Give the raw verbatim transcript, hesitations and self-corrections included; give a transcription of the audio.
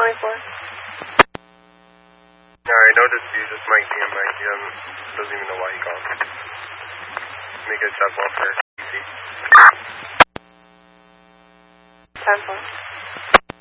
twenty-four. Alright, no dispute. It's Mike being Mike. He doesn't, doesn't even know why he called. Make a check off for E C. ten four.